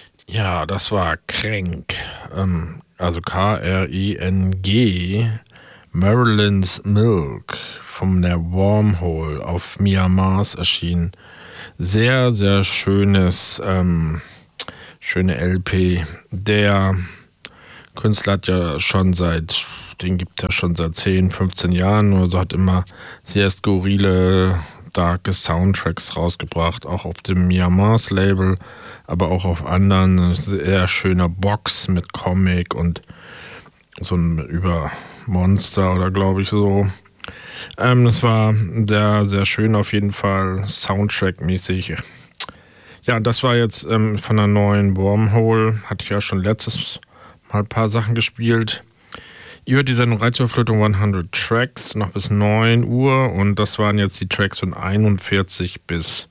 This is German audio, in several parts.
Ja, das war Kränk. Also K-R-I-N-G. Marilyn's Milk von der Wormhole auf Myanmars erschienen. Sehr, sehr schöne LP. Der Künstler hat ja den gibt es ja schon seit 10, 15 Jahren oder so, hat immer sehr skurrile, darke Soundtracks rausgebracht, auch auf dem Myanmars Label, aber auch auf anderen. Eine sehr schöner Box mit Comic und so ein über Monster oder glaube ich so. Das war sehr, sehr schön auf jeden Fall, Soundtrack-mäßig. Ja, das war jetzt von der neuen Wormhole, hatte ich ja schon letztes Mal ein paar Sachen gespielt. Ihr hört die Sendung Reizüberflutung 100 Tracks, noch bis 9 Uhr und das waren jetzt die Tracks von 41 bis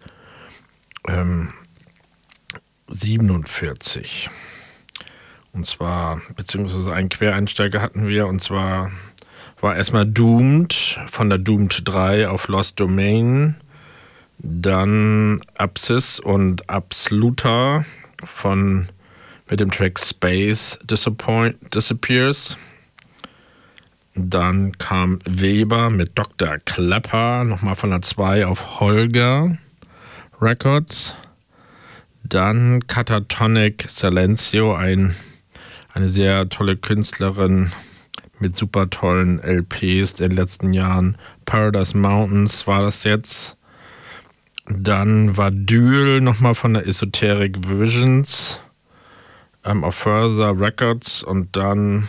47. Und zwar, beziehungsweise einen Quereinsteiger hatten wir, und zwar war erstmal Doomed von der Doomed 3 auf Lost Domain, dann Apsis und Absoluta mit dem Track Space Disappears. Dann kam Weber mit Dr. Klepper, nochmal von der 2 auf Holger Records. Dann Catatonic Silencio, eine sehr tolle Künstlerin mit super tollen LPs in den letzten Jahren. Paradise Mountains war das jetzt. Dann war Dül nochmal von der Esoteric Visions auf Further Records und dann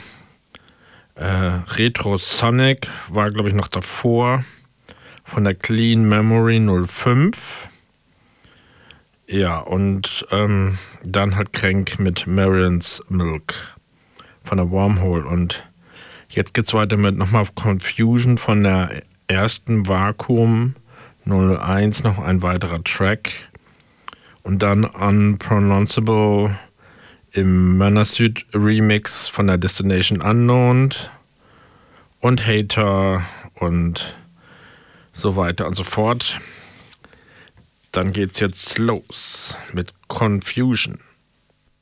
Retrosonic war, glaube ich, noch davor von der Clean Memory 05. Ja, und dann halt Kränk mit Marilyn's Milk von der Wormhole. Und jetzt geht's weiter mit nochmal Confusion von der ersten Vakuum 01, noch ein weiterer Track. Und dann Unpronounceable im Manasyd Remix von der Destination Unknown und Hater und so weiter und so fort. Dann geht's jetzt los mit Confusion.